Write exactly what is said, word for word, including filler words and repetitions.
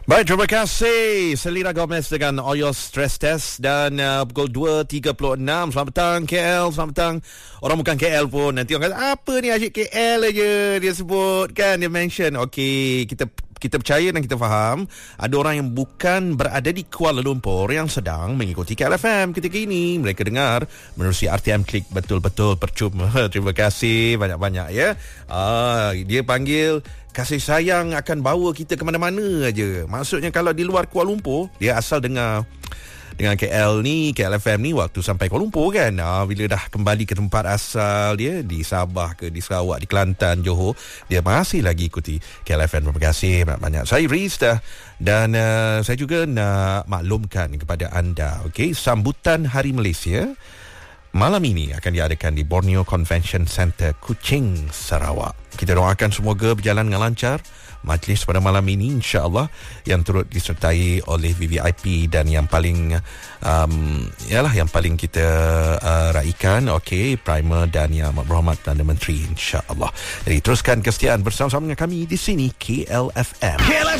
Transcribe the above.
Baik, terima kasih Selina Gomez dengan All Your Stress Test. Dan uh, pukul dua tiga puluh enam. Selamat petang K L, selamat petang. Orang bukan K L pun nanti orang kata, apa ni asyik K L aja dia sebut kan, dia mention. Okey, kita kita percaya dan kita faham ada orang yang bukan berada di Kuala Lumpur yang sedang mengikuti K L F M ketika ini. Mereka dengar menerusi R T M Klik betul-betul percuma. Terima kasih banyak-banyak ya. Ah, dia panggil kasih sayang akan bawa kita ke mana-mana aja. Maksudnya kalau di luar Kuala Lumpur, dia asal dengar dengan K L ni, K L F M ni waktu sampai Kuala Lumpur kan. Ah, bila dah kembali ke tempat asal dia di Sabah ke, di Sarawak, di Kelantan, Johor, dia masih lagi ikuti K L F M. Terima kasih banyak-banyak. Saya Riz dah. Dan uh, saya juga nak maklumkan kepada anda, okey, sambutan Hari Malaysia malam ini akan diadakan di Borneo Convention Centre, Kuching, Sarawak. Kita doakan semoga berjalan dengan lancar majlis pada malam ini, insya-Allah, yang turut disertai oleh V V I P dan yang paling um, ialah yang paling kita uh, raikan, okey, Primer dan Yang Amat Berhormat Perdana Menteri, insya-Allah. Jadi teruskan kesetiaan bersama-sama dengan kami di sini K L F M. K L F M